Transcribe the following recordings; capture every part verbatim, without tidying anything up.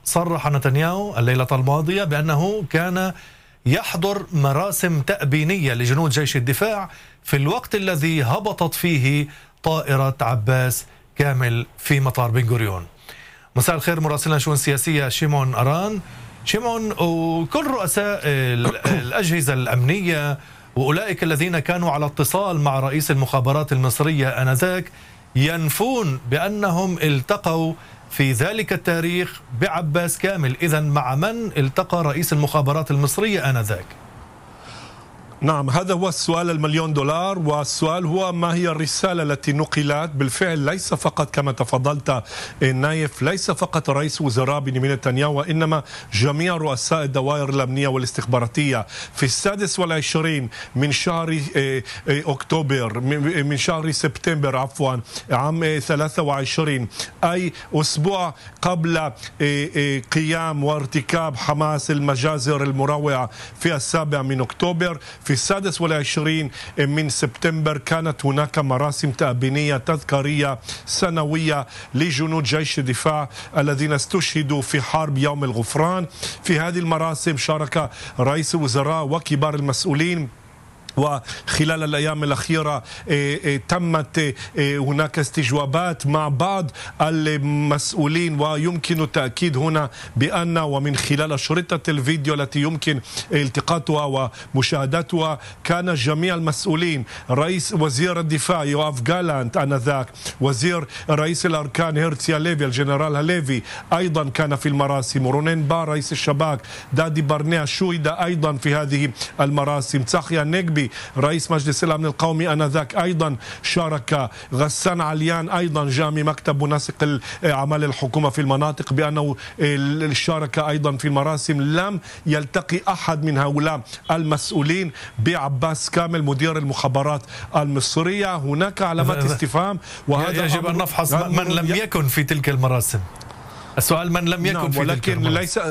صرح نتنياهو الليلة الماضية بأنه كان يحضر مراسم تأبينية لجنود جيش الدفاع في الوقت الذي هبطت فيه طائرة عباس كامل في مطار بن غوريون. مساء الخير مراسلنا شؤون سياسية شيمون أران. شيمون، وكل رؤساء الأجهزة الأمنية وأولئك الذين كانوا على اتصال مع رئيس المخابرات المصرية آنذاك ينفون بأنهم التقوا في ذلك التاريخ بعباس كامل. إذن مع من التقى رئيس المخابرات المصرية آنذاك؟ نعم، هذا هو السؤال المليون دولار، والسؤال هو ما هي الرسالة التي نقلت. بالفعل ليس فقط كما تفضلت نايف، ليس فقط رئيس وزراء بنيامين نتنياهو، وإنما جميع رؤساء الدوائر الأمنية والاستخباراتية في السادس والعشرين من شهر أكتوبر من شهر سبتمبر عفوا عام ثلاثة وعشرين، أي أسبوع قبل قيام وارتكاب حماس المجازر المروعة في السابع من أكتوبر. في السادس والعشرين من سبتمبر كانت هناك مراسم تأبينية تذكارية سنوية لجنود جيش الدفاع الذين استشهدوا في حرب يوم الغفران. في هذه المراسم شارك رئيس الوزراء وكبار المسؤولين، وخلال الأيام الأخيرة تمت هناك استجوابات مع بعض المسؤولين، ويمكن التأكيد هنا بأن ومن خلال أشرطة الفيديو التي يمكن التقاطها ومشاهدتها كان جميع المسؤولين، رئيس وزير الدفاع يوآف جالانت آنذاك، وزير رئيس الأركان هيرتسي هاليفي، الجنرال هاليفي أيضا كان في المراسم، رونين بار رئيس الشباك، دادي برنيع شهد أيضا في هذه المراسم، تساخيا نيجبي رئيس مجلس الأمن القومي آنذاك أيضا شارك، غسان عليان أيضا جاء من مكتب منسق أعمال الحكومة في المناطق بأنه شارك أيضا في المراسم. لم يلتقي أحد من هؤلاء المسؤولين بعباس كامل مدير المخابرات المصرية. هناك علامات استفهام، وهذا يجب أن نفحص من لم يكن في تلك المراسم. السؤال من لم يكن نعم، في ولكن تلك المراسم ليس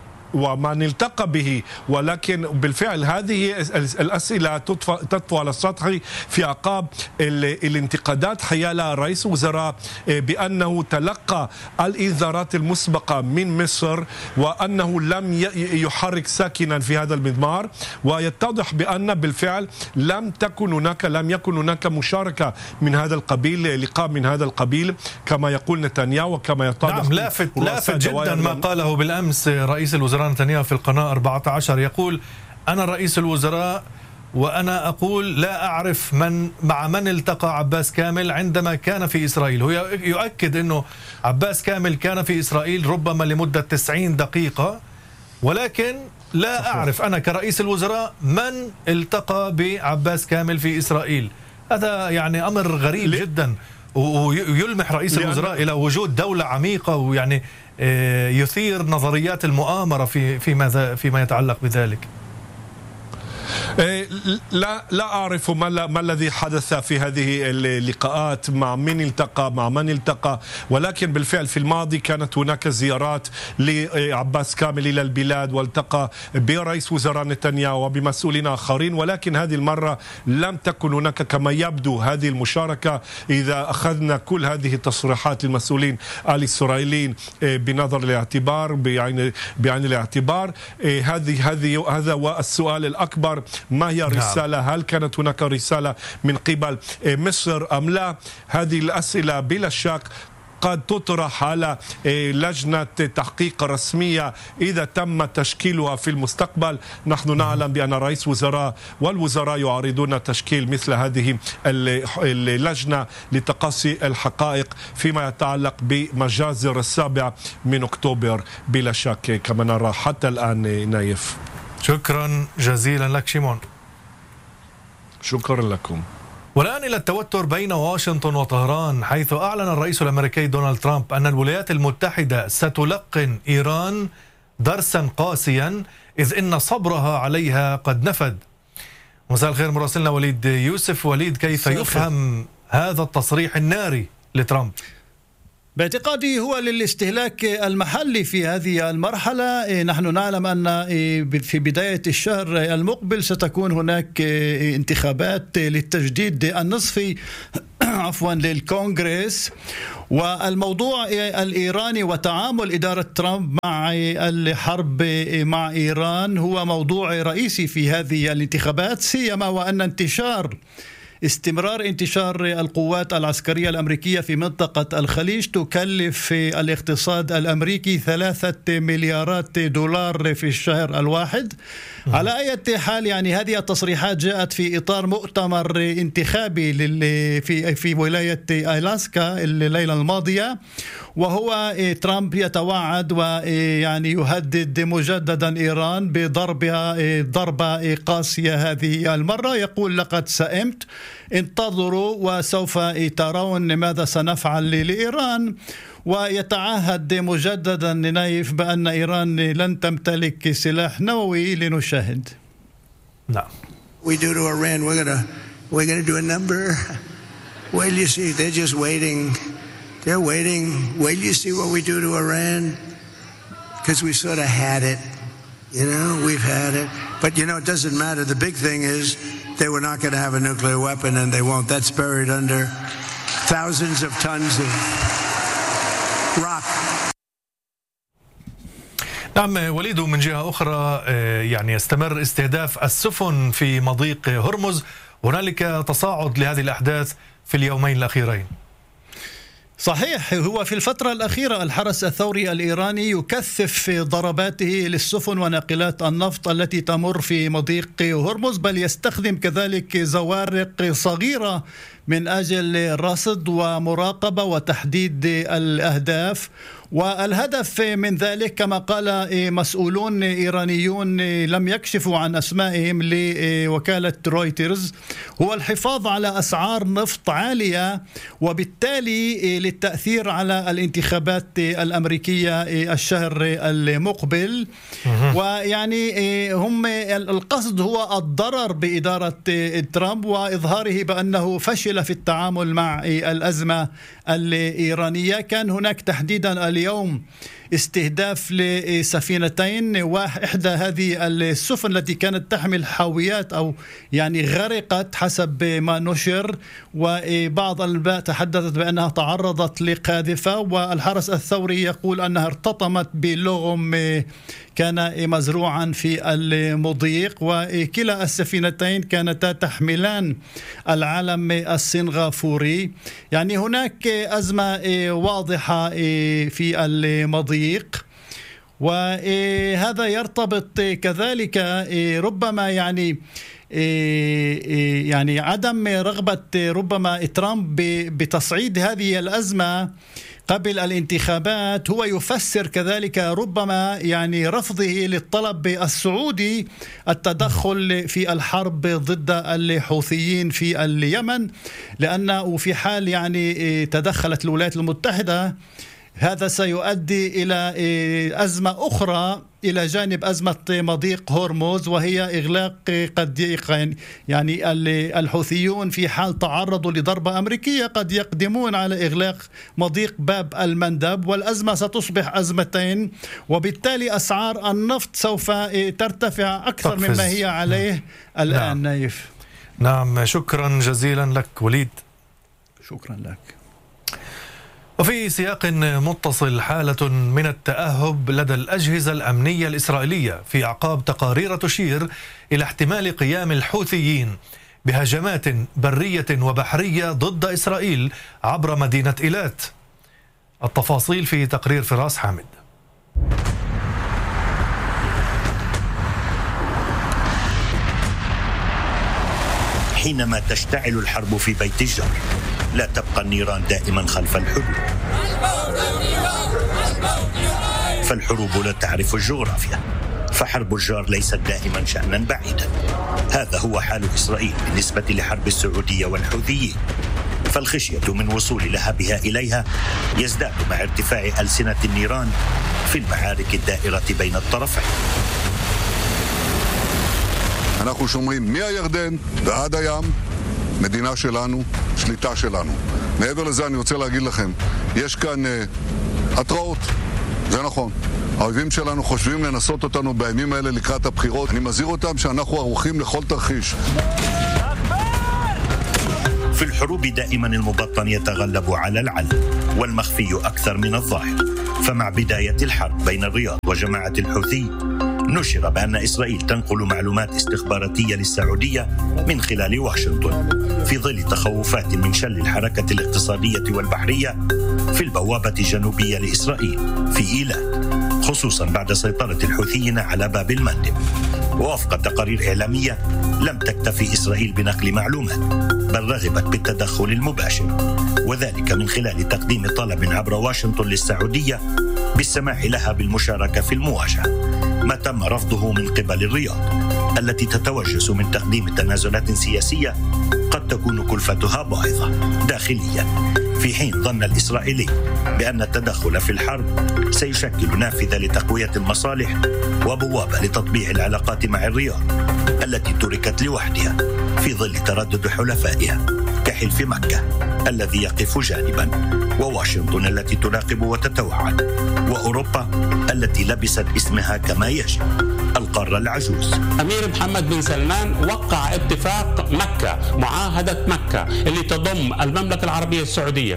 ومن التقى به، ولكن بالفعل هذه الأسئلة تطفو على السطح في أعقاب الانتقادات حيال رئيس الوزراء بأنه تلقى الإنذارات المسبقة من مصر وأنه لم يحرك ساكنا في هذا المضمار، ويتضح بأن بالفعل لم تكن هناك لم يكن هناك مشاركة من هذا القبيل، لقاء من هذا القبيل كما يقول نتنياهو وكما يتضح. نعم، لافت لافت جدا ما قاله بالأمس رئيس الوزراء نتنياهو في القناة أربعة عشر، يقول: أنا رئيس الوزراء وأنا أقول لا أعرف من مع من التقى عباس كامل عندما كان في إسرائيل. هو يؤكد أنه عباس كامل كان في إسرائيل ربما لمدة تسعين دقيقة، ولكن لا أعرف أنا كرئيس الوزراء من التقى بعباس كامل في إسرائيل. هذا يعني أمر غريب جدا، ويلمح رئيس الوزراء إلى وجود دولة عميقة، ويعني يثير نظريات المؤامرة في فيما فيما يتعلق بذلك. لا لا أعرف ما, ما الذي حدث في هذه اللقاءات، مع من التقى مع من التقى، ولكن بالفعل في الماضي كانت هناك زيارات لعباس كامل إلى البلاد، والتقى برئيس وزراء نتنياهو وبمسؤولين آخرين، ولكن هذه المرة لم تكن هناك كما يبدو هذه المشاركة. إذا أخذنا كل هذه التصريحات للمسؤولين الإسرائيليين بنظر الاعتبار بعين بعين الاعتبار، هذه هذه هذا هو السؤال الأكبر: ما هي الرسالة؟ هل كانت هناك رسالة من قبل مصر أم لا؟ هذه الأسئلة بلا شك قد تطرح على لجنة تحقيق رسمية إذا تم تشكيلها في المستقبل. نحن نعلم بأن رئيس وزراء والوزراء يعارضون تشكيل مثل هذه اللجنة لتقصي الحقائق فيما يتعلق بمجازر السابع من أكتوبر بلا شك كما نرى حتى الآن. نايف، شكرا جزيلا لك شيمون. شكرا لكم. والآن إلى التوتر بين واشنطن وطهران، حيث أعلن الرئيس الأمريكي دونالد ترامب أن الولايات المتحدة ستلقن إيران درسا قاسيا إذ إن صبرها عليها قد نفد. مساء الخير مراسلنا وليد يوسف. وليد، كيف يفهم هذا التصريح الناري لترامب؟ باعتقادي هو للاستهلاك المحلي في هذه المرحلة. نحن نعلم أن في بداية الشهر المقبل ستكون هناك انتخابات للتجديد النصفي عفوا للكونغرس، والموضوع الإيراني وتعامل إدارة ترامب مع الحرب مع إيران هو موضوع رئيسي في هذه الانتخابات، سيما وأن انتشار استمرار انتشار القوات العسكرية الأمريكية في منطقة الخليج تكلف الاقتصاد الأمريكي ثلاثة مليارات دولار في الشهر الواحد. على أي حال يعني هذه التصريحات جاءت في إطار مؤتمر انتخابي في في ولاية ألاسكا الليلة الماضية، وهو ترامب يتوعد ويعني يهدد مجددا إيران بضربها ضربة قاسية هذه المرة. يقول لقد سئمت، انتظروا وسوف ترون ماذا سنفعل لإيران، ويتعهد مجددا نايف بأن إيران لن تمتلك سلاح نووي. لنشاهد. نعم. We do to Iran, we're gonna we're gonna do a number. Well, you see, they're just waiting. They're waiting. Wait till you see what we do to Iran, because we sort of had it. You know, we've had it. But, you know, it doesn't matter. The big thing is they were not going to have a nuclear weapon, and they won't. That's buried under thousands of tons of rock. نعم وليد، من جهة أخرى يعني يستمر استهداف السفن في مضيق هرمز. هنالك تصاعد لهذه الأحداث في اليومين الأخيرين. صحيح، هو في الفترة الأخيرة الحرس الثوري الإيراني يكثف ضرباته للسفن وناقلات النفط التي تمر في مضيق هرمز، بل يستخدم كذلك زوارق صغيرة من أجل رصد ومراقبة وتحديد الأهداف. والهدف من ذلك كما قال مسؤولون إيرانيون لم يكشفوا عن أسمائهم لوكالة رويترز هو الحفاظ على أسعار نفط عالية، وبالتالي للتأثير على الانتخابات الأمريكية الشهر المقبل. ويعني هم القصد هو الضرر بإدارة ترامب وإظهاره بأنه فشل في التعامل مع الأزمة الإيرانية. كان هناك تحديدا اليوم استهداف لسفينتين، واحدة هذه السفن التي كانت تحمل حاويات أو يعني غرقت حسب ما نشر، وبعض الأنباء تحدثت بأنها تعرضت لقاذفة، والحرس الثوري يقول أنها ارتطمت بلغم كان مزروعا في المضيق، وكلا السفينتين كانتا تحملان العلم السنغافوري. يعني هناك أزمة واضحة في المضيق، وهذا يرتبط كذلك ربما يعني يعني عدم رغبة ربما ترامب بتصعيد هذه الأزمة قبل الانتخابات هو يفسر كذلك ربما يعني رفضه للطلب السعودي التدخل في الحرب ضد الحوثيين في اليمن، لأنه في حال يعني تدخلت الولايات المتحدة هذا سيؤدي إلى أزمة أخرى إلى جانب أزمة مضيق هرمز، وهي إغلاق قد يعني الحوثيون في حال تعرضوا لضربة أمريكية قد يقدمون على إغلاق مضيق باب المندب، والأزمة ستصبح أزمتين، وبالتالي أسعار النفط سوف ترتفع أكثر تقفز. مما هي عليه الآن. نعم. نايف. نعم، شكرا جزيلا لك وليد. شكرا لك. وفي سياق متصل، حالة من التأهب لدى الأجهزة الأمنية الإسرائيلية في أعقاب تقارير تشير إلى احتمال قيام الحوثيين بهجمات برية وبحرية ضد إسرائيل عبر مدينة إيلات. التفاصيل في تقرير فراس حامد. حينما تشتعل الحرب في بيت الجار لا تبقى النيران دائما خلف الحدود، فالحروب لا تعرف الجغرافيا، فحرب الجار ليست دائما شأنا بعيدا. هذا هو حال إسرائيل بالنسبة لحرب السعودية والحوثيين، فالخشية من وصول لهبها إليها يزداد مع ارتفاع ألسنة النيران في المعارك الدائرة بين الطرفين. אנחנו שומרים מהירדן ועד הים מדינה שלנו, שליטה שלנו. מעבר לזה אני רוצה להגיד לכם, יש כאן uh, התראות, זה נכון. האויבים שלנו חושבים לנסות אותנו בימים האלה לקראת הבחירות. אני מזהיר אותם שאנחנו ערוכים לכל תרחיש. في الحروب دائما المبطن يتغلب على العلن والمخفي أكثر من الظاهر. فمع بداية الحرب بين الرياض وجماعة الحوثي نشر بأن إسرائيل تنقل معلومات استخباراتية للسعودية من خلال واشنطن في ظل تخوفات من شل الحركة الاقتصادية والبحرية في البوابة الجنوبية لإسرائيل في إيلات، خصوصا بعد سيطرة الحوثيين على باب المندب. ووفق تقارير إعلامية لم تكتفي إسرائيل بنقل معلومات، بل رغبت بالتدخل المباشر، وذلك من خلال تقديم طلب عبر واشنطن للسعودية بالسماح لها بالمشاركة في المواجهة، ما تم رفضه من قبل الرياض التي تتوجس من تقديم تنازلات سياسية قد تكون كلفتها باهظة داخليا، في حين ظن الإسرائيلي بأن التدخل في الحرب سيشكل نافذة لتقوية المصالح وبوابة لتطبيع العلاقات مع الرياض التي تركت لوحدها في ظل تردد حلفائها كحلف مكة الذي يقف جانبا، وواشنطن التي تراقب وتتوعد، وأوروبا التي لبست اسمها كما يجب، القارة العجوز. أمير محمد بن سلمان وقع اتفاق مكة، معاهدة مكة اللي تضم المملكة العربية السعودية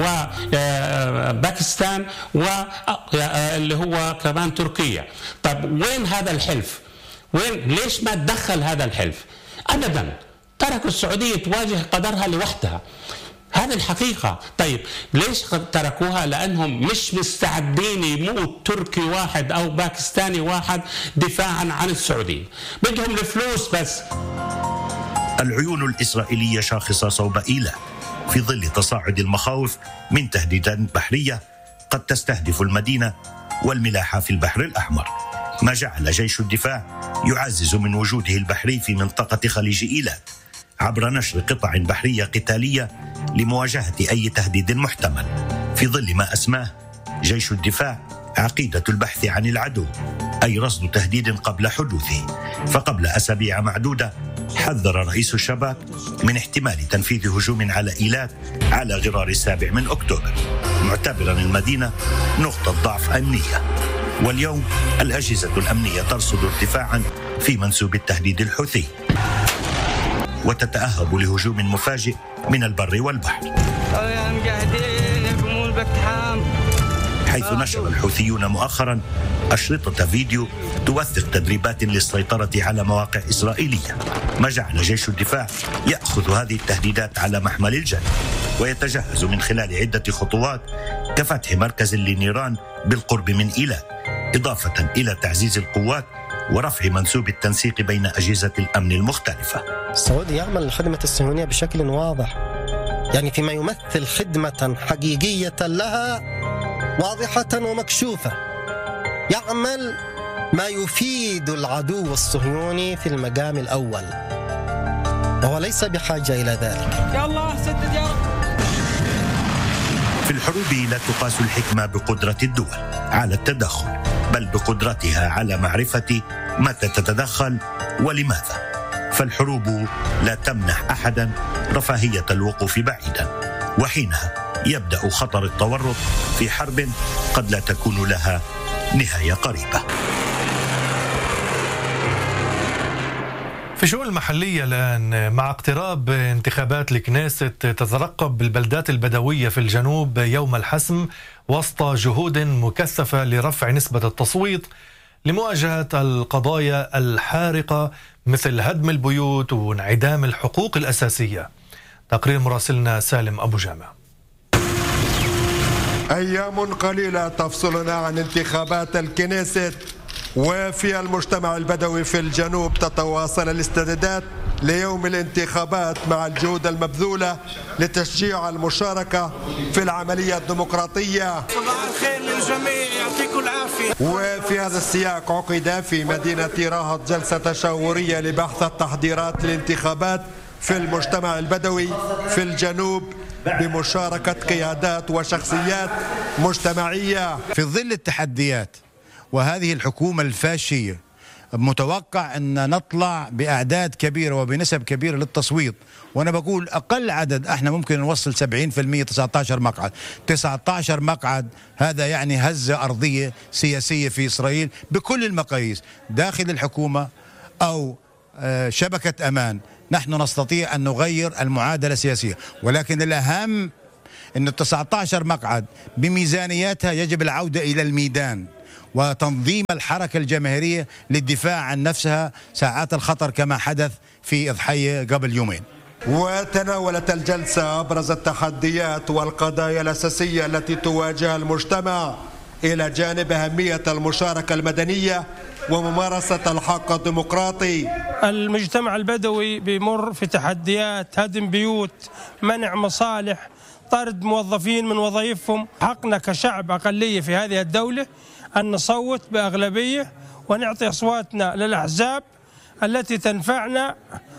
وباكستان واللي هو كمان تركيا. طب وين هذا الحلف؟ وين؟ ليش ما تدخل هذا الحلف؟ أبدا، تركوا السعودية تواجه قدرها لوحدها، هذه الحقيقة. طيب ليش تركوها؟ لأنهم مش مستعدين يموت تركي واحد أو باكستاني واحد دفاعا عن السعودية، بدهم الفلوس بس. العيون الإسرائيلية شاخصة صوب إيلات في ظل تصاعد المخاوف من تهديدات بحرية قد تستهدف المدينة والملاحة في البحر الأحمر، ما جعل جيش الدفاع يعزز من وجوده البحري في منطقة خليج إيلات عبر نشر قطع بحرية قتالية لمواجهة أي تهديد محتمل، في ظل ما أسماه جيش الدفاع عقيدة البحث عن العدو، أي رصد تهديد قبل حدوثه. فقبل أسابيع معدودة حذر رئيس الشباك من احتمال تنفيذ هجوم على إيلات على غرار السابع من أكتوبر، معتبرا المدينة نقطة ضعف أمنية. واليوم الأجهزة الأمنية ترصد ارتفاعا في منسوب التهديد الحوثي وتتأهب لهجوم مفاجئ من البر والبحر، حيث نشر الحوثيون مؤخرا أشرطة فيديو توثق تدريبات للسيطرة على مواقع إسرائيلية، ما جعل جيش الدفاع يأخذ هذه التهديدات على محمل الجد ويتجهز من خلال عدة خطوات كفتح مركز للنيران بالقرب من إيلات، إضافة إلى تعزيز القوات ورفع منسوب التنسيق بين أجهزة الأمن المختلفة. السعودي يعمل الخدمة الصهيونية بشكل واضح، يعني فيما يمثل خدمة حقيقية لها واضحة ومكشوفة، يعمل ما يفيد العدو الصهيوني في المقام الأول، وهو ليس بحاجة إلى ذلك. يا الله سدد يا رب. في الحروب لا تقاس الحكمة بقدرة الدول على التدخل، بل بقدرتها على معرفة متى تتدخل ولماذا. فالحروب لا تمنح أحدا رفاهية الوقوف بعيدا، وحينها يبدأ خطر التورط في حرب قد لا تكون لها نهاية قريبة. في الشؤون المحلية الآن، مع اقتراب انتخابات الكنيست تترقب البلدات البدوية في الجنوب يوم الحسم وسط جهود مكثفة لرفع نسبة التصويت لمواجهة القضايا الحارقة مثل هدم البيوت وانعدام الحقوق الأساسية. تقرير مراسلنا سالم أبو جامع. أيام قليلة تفصلنا عن انتخابات الكنيست، وفي المجتمع البدوي في الجنوب تتواصل الاستعدادات ليوم الانتخابات مع الجهود المبذولة لتشجيع المشاركة في العملية الديمقراطية. صباح الخير للجميع، يعطيكم العافية. وفي هذا السياق عقد في مدينة راهط جلسة تشاورية لبحث التحضيرات للانتخابات في المجتمع البدوي في الجنوب بمشاركة قيادات وشخصيات مجتمعية. في ظل التحديات وهذه الحكومة الفاشية متوقع أن نطلع بأعداد كبيرة وبنسب كبيرة للتصويت، وأنا بقول أقل عدد احنا ممكن نوصل سبعين بالمئة تسعة عشر مقعد. تسعة عشر مقعد هذا يعني هزة أرضية سياسية في إسرائيل بكل المقاييس، داخل الحكومة أو شبكة أمان. نحن نستطيع أن نغير المعادلة السياسية، ولكن الأهم أن التسعة عشر مقعد بميزانياتها يجب العودة إلى الميدان وتنظيم الحركة الجماهيرية للدفاع عن نفسها ساعات الخطر كما حدث في إضحية قبل يومين. وتناولت الجلسة أبرز التحديات والقضايا الأساسية التي تواجه المجتمع إلى جانب أهمية المشاركة المدنية وممارسة الحق الديمقراطي. المجتمع البدوي بيمر في تحديات هدم بيوت، منع مصالح، طرد موظفين من وظائفهم. حقنا كشعب أقلية في هذه الدولة أن نصوت بأغلبية ونعطي أصواتنا للأحزاب التي تنفعنا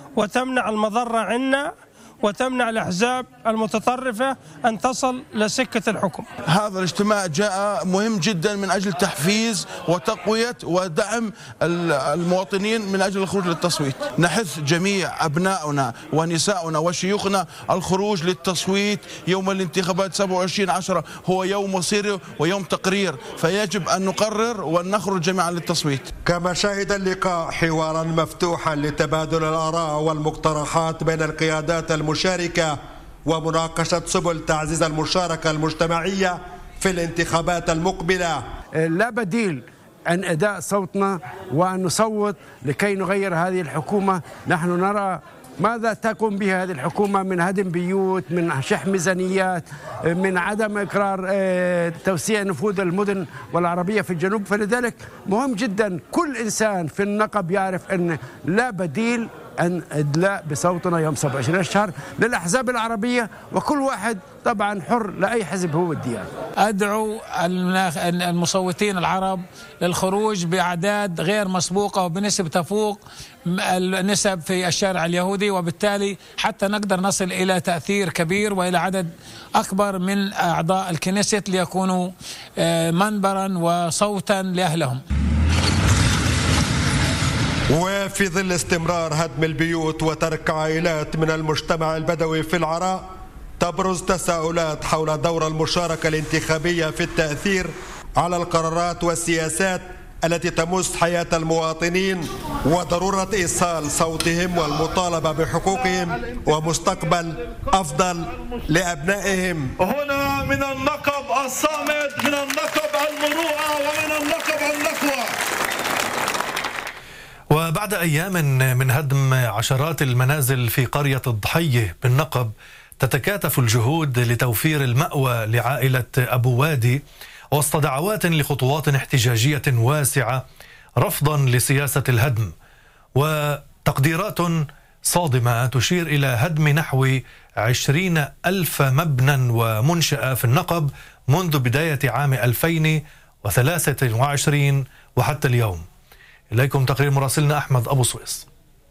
وتمنع المضرة عنا وتمنع الأحزاب المتطرفة أن تصل لسكة الحكم. هذا الاجتماع جاء مهم جدا من أجل تحفيز وتقوية ودعم المواطنين من أجل الخروج للتصويت. نحث جميع أبنائنا ونساؤنا وشيوخنا الخروج للتصويت يوم الانتخابات سبعة وعشرين عشرة، هو يوم مصيري ويوم تقرير، فيجب أن نقرر وأن نخرج جميعا للتصويت. كما شهد اللقاء حوارا مفتوحا لتبادل الآراء والمقترحات بين القيادات المشاركة ومناقشة سبل تعزيز المشاركة المجتمعية في الانتخابات المقبلة. لا بديل عن أداء صوتنا وأن نصوت لكي نغير هذه الحكومة. نحن نرى ماذا تقوم به هذه الحكومة من هدم بيوت، من شح ميزانيات، من عدم إقرار توسيع نفوذ المدن والعربية في الجنوب. فلذلك مهم جدا كل إنسان في النقب يعرف أن لا بديل أن إدلاء بصوتنا يوم سبعة وعشرين الشهر للأحزاب العربية، وكل واحد طبعا حر لأي حزب هو الديان. أدعو المصوتين العرب للخروج بأعداد غير مسبوقة وبنسب تفوق النسب في الشارع اليهودي، وبالتالي حتى نقدر نصل إلى تأثير كبير وإلى عدد أكبر من أعضاء الكنيست ليكونوا منبرا وصوتا لأهلهم. وفي ظل استمرار هدم البيوت وترك عائلات من المجتمع البدوي في العراء، تبرز تساؤلات حول دور المشاركة الانتخابية في التأثير على القرارات والسياسات التي تمس حياة المواطنين، وضرورة إيصال صوتهم والمطالبة بحقوقهم ومستقبل أفضل لأبنائهم. هنا من النقب الصامد، من النقب المروءة، ومن النقب النقوة. وبعد أيام من هدم عشرات المنازل في قرية الضحية بالنقب، تتكاتف الجهود لتوفير المأوى لعائلة أبو وادي وسط دعوات لخطوات احتجاجية واسعة رفضا لسياسة الهدم، وتقديرات صادمة تشير إلى هدم نحو عشرين ألف مبنى ومنشأة في النقب منذ بداية عام ألفين وثلاثة وعشرين وحتى اليوم. إليكم تقرير مراسلنا أحمد أبو سويس.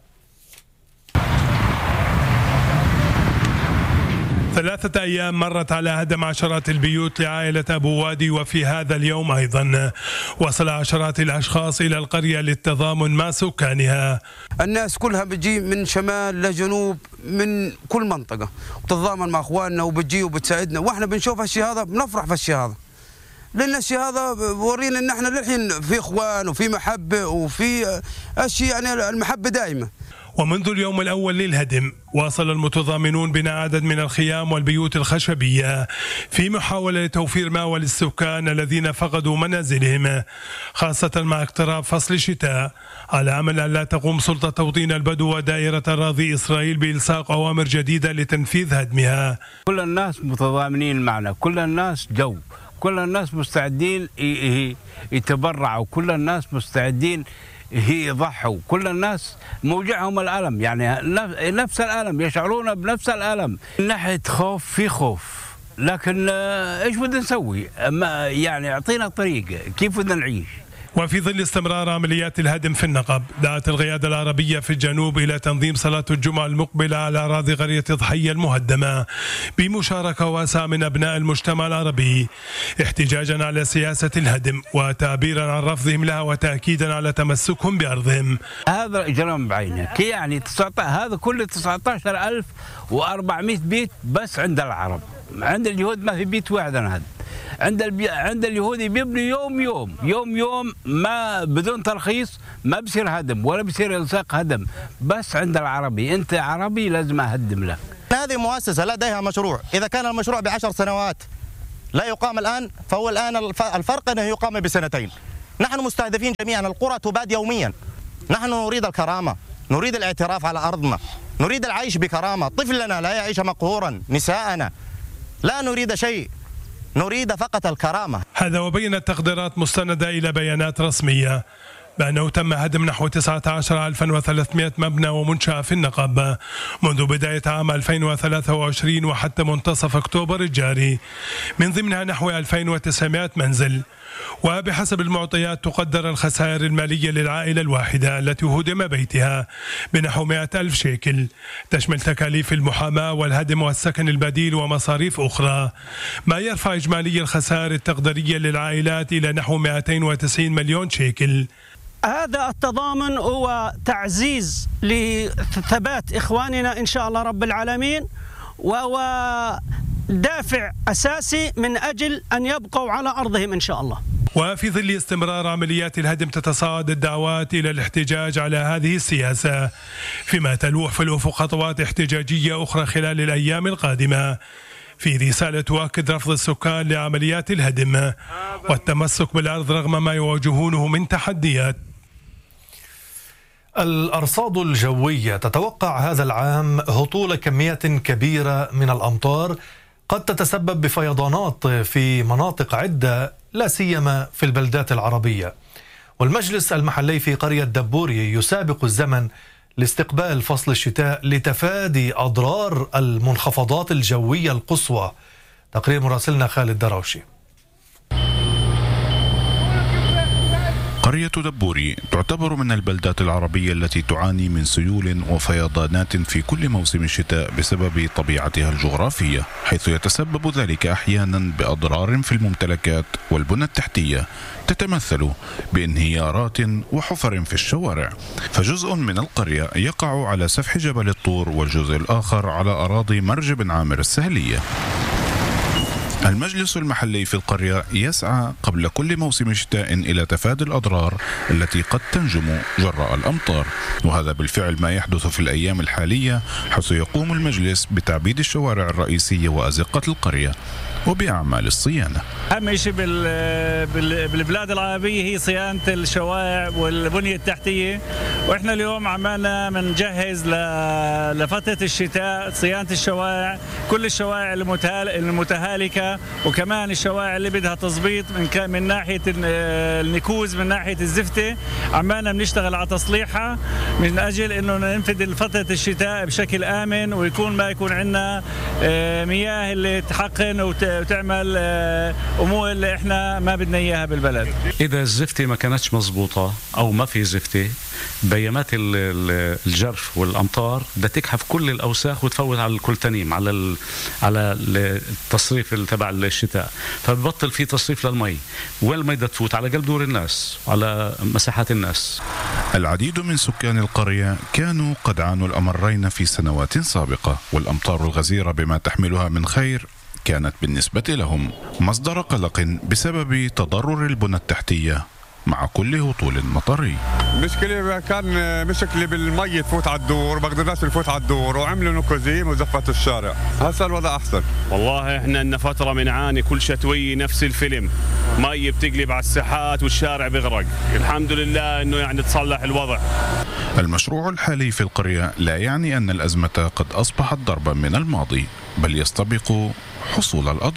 ثلاثة أيام مرت على هدم عشرات البيوت لعائلة أبو وادي، وفي هذا اليوم أيضا وصل عشرات الأشخاص إلى القرية للتضامن مع سكانها. الناس كلها بتجي من شمال لجنوب من كل منطقة وتتضامن مع أخواننا وبتجي وبتساعدنا، وإحنا بنشوف هالشيء هذا بنفرح في الشيء هذا، لأن الشيء هذا بورينا إن إحنا للحين في إخوان وفي محبة وفي الشيء، يعني المحبة دائمة. ومنذ اليوم الأول للهدم واصل المتضامنون بناء عدد من الخيام والبيوت الخشبية في محاولة لتوفير مأوى للسكان الذين فقدوا منازلهم، خاصة مع اقتراب فصل الشتاء، على أمل أن لا تقوم سلطة توطين البدو ودائرة أراضي إسرائيل بإلصاق أوامر جديدة لتنفيذ هدمها. كل الناس متضامنين معنا، كل الناس جو، كل الناس مستعدين يتبرعوا، كل الناس مستعدين هي يضحوا، كل الناس موجعهم الألم، يعني نفس الألم، يشعرون بنفس الألم. من ناحية خوف في خوف، لكن ايش بدنا نسوي؟ يعني اعطينا طريقة كيف بدنا نعيش. وفي ظل استمرار عمليات الهدم في النقب، دعت القيادة العربية في الجنوب إلى تنظيم صلاة الجمعة المقبلة على أراضي قرية ضحية المهدمة بمشاركة واسعة من أبناء المجتمع العربي، احتجاجا على سياسة الهدم وتعبيرا عن رفضهم لها وتأكيدا على تمسكهم بأرضهم. هذا إجرام بعينه، يعني هذا كله تسعة عشر ألف وأربعمئة بيت بس عند العرب، عند اليهود ما في بيت واحد هذا. عند البي... عند اليهودي بيبني يوم يوم يوم يوم ما بدون ترخيص، ما بصير هدم ولا بصير الصاق هدم، بس عند العربي انت عربي لازم اهدم لك. هذه مؤسسه لديها مشروع، اذا كان المشروع بعشر سنوات لا يقام الان، فهو الان الفرق انه يقام بسنتين. نحن مستهدفين جميعا، القرى تباد يوميا. نحن نريد الكرامه، نريد الاعتراف على ارضنا، نريد العيش بكرامه، طفلنا لا يعيش مقهورا، نساءنا لا نريد شيء، نريد فقط الكرامة. هذا وبينت تقديرات مستندة إلى بيانات رسمية بأنه تم هدم نحو تسعة عشر ألفا وثلاثمئة مبنى ومنشأة في النقب منذ بداية عام ألفين وثلاثة وعشرين وحتى منتصف أكتوبر الجاري، من ضمنها نحو ألفين وتسعمئة منزل. وبحسب المعطيات تقدر الخسائر المالية للعائلة الواحدة التي هدم بيتها بنحو مئة ألف شيكل، تشمل تكاليف المحاماة والهدم والسكن البديل ومصاريف أخرى، ما يرفع إجمالي الخسائر التقديرية للعائلات إلى نحو مئتين وتسعين مليون شيكل. هذا التضامن هو تعزيز لثبات إخواننا إن شاء الله رب العالمين، وهو دافع أساسي من أجل أن يبقوا على أرضهم إن شاء الله. وفي ظل استمرار عمليات الهدم تتصاعد الدعوات إلى الاحتجاج على هذه السياسة، فيما تلوح في الأفق خطوات احتجاجية أخرى خلال الأيام القادمة. في رسالة تؤكد رفض السكان لعمليات الهدم والتمسك بالأرض رغم ما يواجهونه من تحديات. الأرصاد الجوية تتوقع هذا العام هطول كميات كبيرة من الأمطار قد تتسبب بفيضانات في مناطق عدة لا سيما في البلدات العربية. والمجلس المحلي في قرية دبوري يسابق الزمن لاستقبال فصل الشتاء لتفادي أضرار المنخفضات الجوية القصوى. تقرير مراسلنا خالد دراوشي. قرية دبوري تعتبر من البلدات العربية التي تعاني من سيول وفيضانات في كل موسم الشتاء بسبب طبيعتها الجغرافية، حيث يتسبب ذلك أحيانا بأضرار في الممتلكات والبنى التحتية تتمثل بانهيارات وحفر في الشوارع. فجزء من القرية يقع على سفح جبل الطور، والجزء الآخر على أراضي مرج بن عامر السهلية. المجلس المحلي في القرية يسعى قبل كل موسم شتاء إلى تفادي الأضرار التي قد تنجم جراء الأمطار، وهذا بالفعل ما يحدث في الأيام الحالية، حيث يقوم المجلس بتعبيد الشوارع الرئيسية وأزقة القرية وبأعمال الصيانة. أهم شيء بالبلاد العربية هي صيانة الشوارع والبنية التحتية، وإحنا اليوم عمالنا بنجهز لفترة الشتاء صيانة الشوارع، كل الشوارع المتهالكة، وكمان الشوارع اللي بدها تظبيط من من ناحية النكوز، من ناحية الزفتة، عمالنا بنشتغل على تصليحها من أجل إنه ننفذ فترة الشتاء بشكل آمن، ويكون ما يكون عندنا مياه اللي تحقن وتعمل امور اللي احنا ما بدنا اياها بالبلد. اذا الزفته ما كانتش مزبوطه او ما في زفته، بيامات الجرف والامطار بدها تكحف كل الاوساخ وتفوت على الكلتنيم، على ال على التصريف تبع الشتاء، فببطل في تصريف للمي، وين المي بدها تفوت؟ على قلب دور الناس، على مساحات الناس. العديد من سكان القرية كانوا قد عانوا الأمرين في سنوات سابقة، والأمطار الغزيرة بما تحملها من خير كانت بالنسبة لهم مصدر قلق بسبب تضرر البنى التحتية مع كل هطول مطري. مشكلة كان مشكلة بالمي تفوت على الدور، بقدرناش نفوت على الدور، وعملوا نكوزيم وزفت الشارع. هسه الوضع أحسن. والله احنا لنا فترة بنعاني كل شتوية نفس الفيلم، مي بتقلب على الساحات والشارع بيغرق. الحمد لله انه يعني تصلح الوضع. المشروع الحالي في القرية لا يعني أن الأزمة قد أصبحت ضربا من الماضي، بل يستبق حصول الأضرار.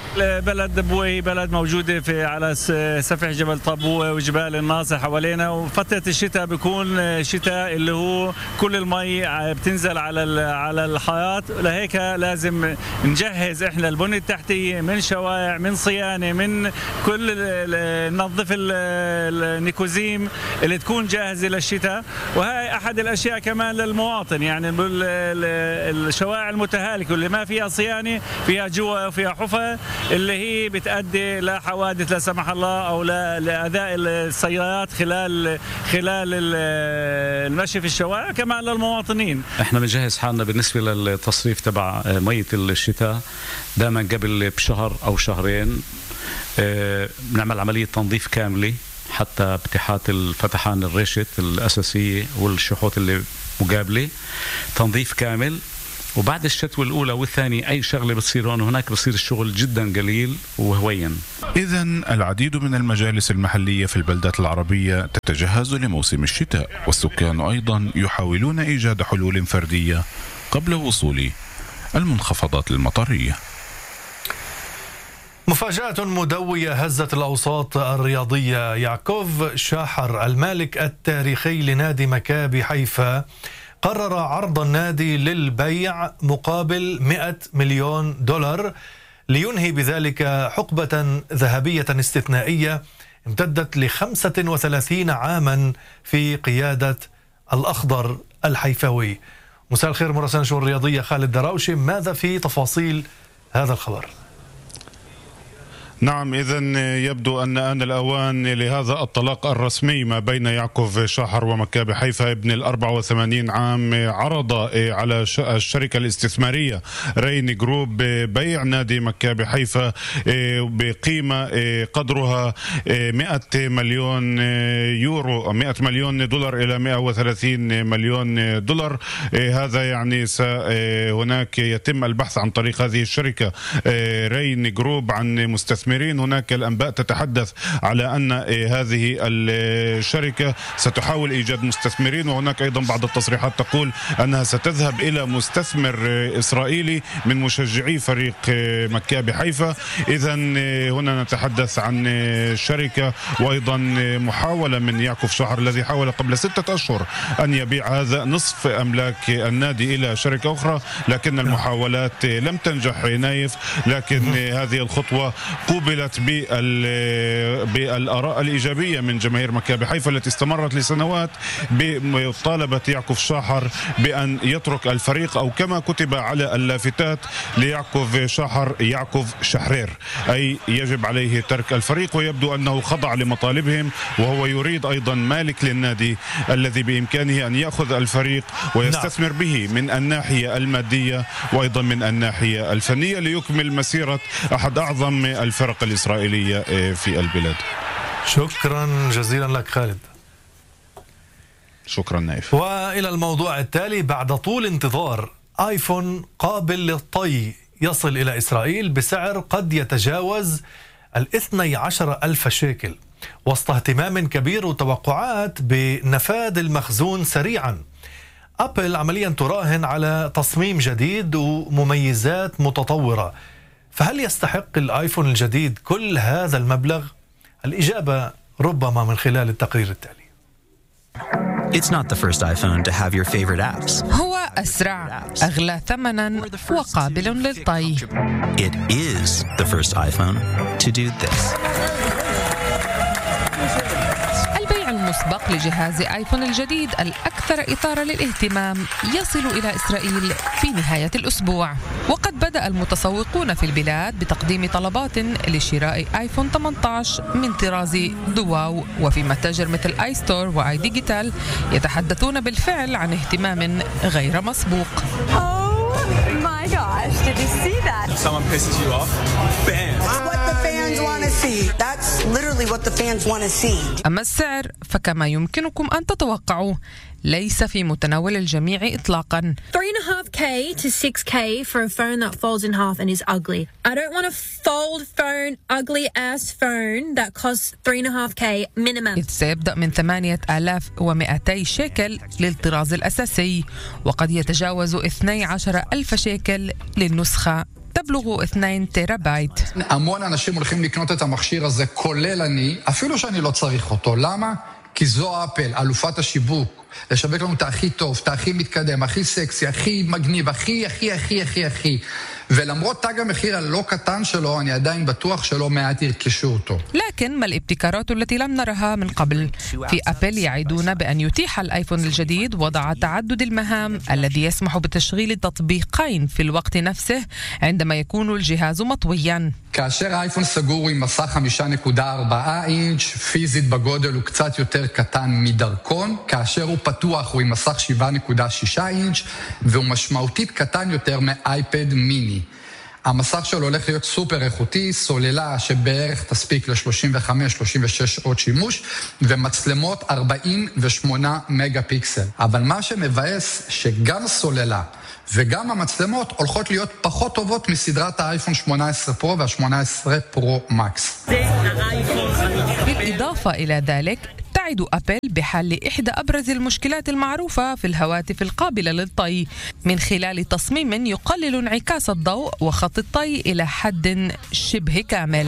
بلد بوي بلد موجودة في على سفح جبل طابوة وجبال الناصر حوالينا، وفترة الشتاء بيكون شتاء اللي هو كل المي بتنزل على على الحياة، لهيك لازم نجهز احنا البنية التحتية من شوارع، من صيانة، من كل ننظف النيكوزيم اللي تكون جاهزة للشتاء. وهي أحد الأشياء كمان للمواطن، يعني الشوارع المتهالكة اللي ما فيها صيانة، فيها جوا وفيها حفر اللي هي بتؤدي لحوادث لا سمح الله أو لأذى السيارات خلال خلال المشي في الشوارع، كمان للمواطنين. احنا بنجهز حالنا بالنسبة للتصريف تبع مية الشتاء دائما قبل بشهر أو شهرين بنعمل عملية تنظيف كاملة حتى ابتحات الفتحان الريشة الأساسية والشحوط اللي مقابلة، تنظيف كامل. وبعد الشتوى الأولى والثانية أي شغلة بتصير هون هناك بصير الشغل جدا قليل وهوين. إذن العديد من المجالس المحلية في البلدات العربية تتجهز لموسم الشتاء، والسكان أيضا يحاولون إيجاد حلول فردية قبل وصول المنخفضات المطرية. مفاجأة مدوية هزت الأوساط الرياضية. يعقوب شاحر المالك التاريخي لنادي مكابي حيفا قرر عرض النادي للبيع مقابل مئة مليون دولار لينهي بذلك حقبة ذهبية استثنائية امتدت لخمسة وثلاثين عاما في قيادة الأخضر الحيفاوي. مساء الخير مراسلنا الشؤون الرياضية خالد دراوشي، ماذا في تفاصيل هذا الخبر؟ نعم، إذن يبدو أن آن الأوان لهذا الطلاق الرسمي ما بين يعقوب شاحر ومكابي حيفا ابن الأربع وثمانين عام. عرض على الشركة الاستثمارية رين جروب بيع نادي مكابي حيفا بقيمة قدرها مئة مليون يورو، مئة مليون دولار إلى مئة وثلاثين مليون دولار. هذا يعني هناك يتم البحث عن طريق هذه الشركة رين جروب عن مستثمرين. هناك الأنباء تتحدث على أن هذه الشركة ستحاول إيجاد مستثمرين، وهناك أيضا بعض التصريحات تقول أنها ستذهب إلى مستثمر إسرائيلي من مشجعي فريق مكابي حيفا. إذن هنا نتحدث عن شركة وأيضا محاولة من يعقوب شاحر الذي حاول قبل ستة أشهر أن يبيع هذا نصف أملاك النادي إلى شركة أخرى، لكن المحاولات لم تنجح نايف. لكن هذه الخطوة قوبلت بالآراء الإيجابية من جماهير مكابي حيفا التي استمرت لسنوات بمطالبة يعقوب شاحر بأن يترك الفريق، أو كما كتب على اللافتات ليعقوب شاحر يعقوب شحرير، أي يجب عليه ترك الفريق. ويبدو أنه خضع لمطالبهم، وهو يريد أيضا مالك للنادي الذي بإمكانه أن يأخذ الفريق ويستثمر به من الناحية المادية وأيضا من الناحية الفنية ليكمل مسيرة أحد أعظم الفرق الإسرائيلية في البلاد. شكرا جزيلا لك خالد. شكرا نايف. وإلى الموضوع التالي. بعد طول انتظار، آيفون قابل للطي يصل إلى إسرائيل بسعر قد يتجاوز الاثني عشر ألف شيكل وسط اهتمام كبير وتوقعات بنفاذ المخزون سريعا. أبل عمليا تراهن على تصميم جديد ومميزات متطورة، فهل يستحق الآيفون الجديد كل هذا المبلغ؟ الإجابة ربما من خلال التقرير التالي. It's not the first iPhone to have your favorite apps. هو أسرع، أغلى ثمناً وقابل للطي. It is the first iPhone to do this. البيع المسبق لجهاز آيفون الجديد الأكثر إثارة للاهتمام يصل إلى إسرائيل في نهاية الأسبوع، وقد بدأ المتسوقون في البلاد بتقديم طلبات لشراء آيفون ثمانية عشر من طراز دواو، وفي متاجر مثل آي ستور وآي ديجيتال يتحدثون بالفعل عن اهتمام غير مسبوق. My gosh, did you see that? If someone pisses you off, fans. What the fans want to see. That's literally what the fans want to see. أما السعر فكما يمكنكم أن تتوقعوا ليس في متناول الجميع إطلاقا. three and a half K to six K for a phone that folds in half and is ugly. I don't want a fold phone, ugly ass phone that costs three and a half K minimum. سيبدأ من ثمانية آلاف ومئتي شيكل للطراز الأساسي، وقد يتجاوز اثني عشر ألف شيكل للنسخة תבלغ اثنين تيرا بايت. המון אנשים הולכים לקנות את המכשיר הזה, כולל אני, אפילו שאני לא צריך אותו. למה? כי זו אפל, אלופת השיווק, לשווק לנו את הכי טוב, את הכי מתקדם, הכי סקסי, הכי מגניב, הכי, הכי, הכי, הכי, הכי. ולמרות תג המחיר הלא קטן שלו, אני עדיין בטוח שלא מעט ירכשו אותו. لكن ما الابتكارات التي لم نرها من قبل؟ في أبل يعدون بأن يتيح الآيفون الجديد وضع تعدد المهام الذي يسمح بتشغيل تطبيقين في الوقت نفسه عندما يكون الجهاز مطويا. כאשר האייפון סגור עם מסך חמש נקודה ארבע אינץ', פיזית בגודל הוא קצת יותר קטן מדרכון, כאשר הוא פתוח הוא עם מסך שבע נקודה שש אינץ' והוא משמעותית קטן יותר מאייפד מיני. המסך שלו הולך להיות סופר איכותי, סוללה שבערך תספיק ל-שלושים וחמש שלושים ושש שעות שימוש, ומצלמות ארבעים ושמונה מגה פיקסל. אבל מה שמבאס שגם הסוללה וגם המצלמות הולכות להיות פחות טובות מסדרת האייפון שמונה עשרה פרו וה-שמונה עשרה פרו מקס. بالإضافة إلى ذلك تعد أبل بحل إحدى أبرز المشكلات المعروفة في الهواتف القابلة للطي من خلال تصميم يقلل انعكاس الضوء وخط الطي إلى حد شبه كامل.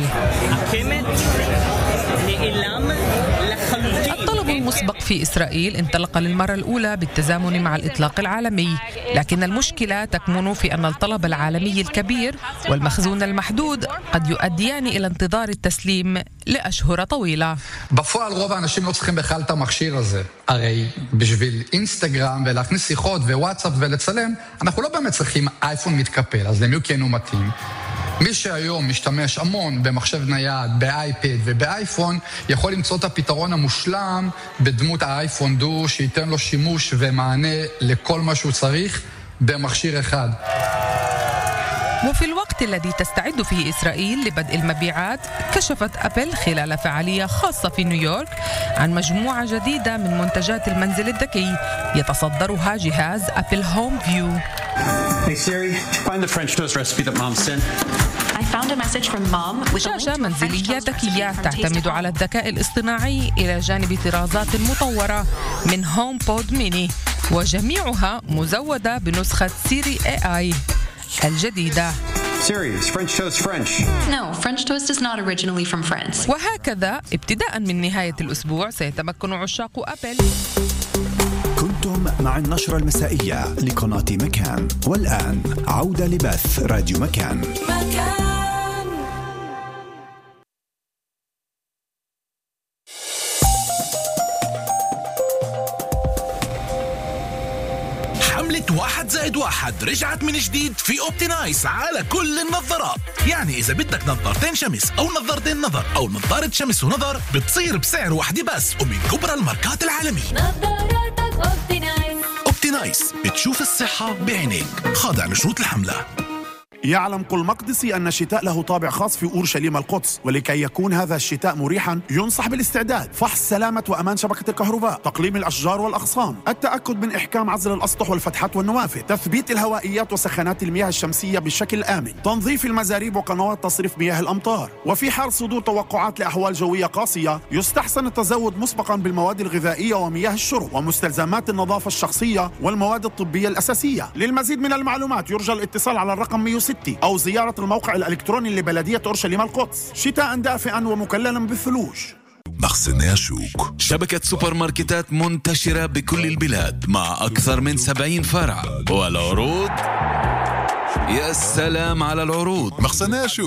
الطلب المسبق في إسرائيل انطلق للمرة الأولى بالتزامن مع الإطلاق العالمي، لكن المشكلة تكمن في أن الطلب العالمي الكبير والمخزون المحدود قد يؤديان إلى انتظار التسليم لأشهر طويلة. בפועל רוב האנשים לא צריכים בכלל את המכשיר הזה. הרי בשביל אינסטגרם ולהכניס שיחות ווואטסאפ ולצלם, אנחנו לא באמת צריכים אייפון מתקפל, אז למי הוא כן הוא מתאים? מי שהיום משתמש המון במחשב נייד, באייפד ובאייפון, יכול למצוא את הפתרון המושלם בדמות האייפון דו, שייתן לו שימוש ומענה לכל מה שהוא צריך במכשיר אחד. وفي الوقت الذي تستعد فيه إسرائيل لبدء المبيعات، كشفت أبل خلال فعالية خاصة في نيويورك عن مجموعة جديدة من منتجات المنزل الذكي يتصدرها جهاز أبل هوم فيو. Hey Siri, find the French toast recipe that Mom sent. I found a message from Mom with شاشة منزلية ذكية تعتمد على الذكاء الاصطناعي إلى جانب طرازات مطورة من هوم بود ميني، وجميعها مزودة بنسخة سيري إيه آي الجديدة. Siri, is French toast French? No, French toast is not originally from France. وهكذا ابتداء من نهاية الأسبوع سيتمكن عشاق أبل. كنتم مع النشرة المسائية لقناة مكان، والآن عودة لبث راديو مكان. مكان. واحد زائد واحد رجعت من جديد في أوبتينايس على كل النظارات. يعني إذا بدك نظارتين شمس أو نظارتين نظر أو نظارة شمس ونظر بتصير بسعر واحدة بس ومن كبرى الماركات العالمية. نظاراتك أوبتينايس. أوبتينايس بتشوف الصحة بعينيك، خاضع لشروط الحملة. يعلم كل مقدسي أن الشتاء له طابع خاص في أورشليم القدس، ولكي يكون هذا الشتاء مريحا ينصح بالاستعداد، فحص سلامة وأمان شبكة الكهرباء، تقليم الأشجار والأغصان، التأكد من إحكام عزل الأسطح والفتحات والنوافذ، تثبيت الهوائيات وسخانات المياه الشمسية بشكل آمن، تنظيف المزاريب وقنوات تصريف مياه الأمطار. وفي حال صدور توقعات لأحوال جوية قاسية يستحسن التزود مسبقا بالمواد الغذائية ومياه الشرب ومستلزمات النظافة الشخصية والمواد الطبية الأساسية. للمزيد من المعلومات يرجى الاتصال على الرقم مئة وستة أو زيارة الموقع الإلكتروني لبلدية أورشليم القدس. شتاء دافئا ومكللا بالثلوج. مخزن شوك، شبكة سوبر ماركتات منتشرة بكل البلاد مع أكثر من سبعين فرع، والعروض يا سلام على العروض. مخزن شوك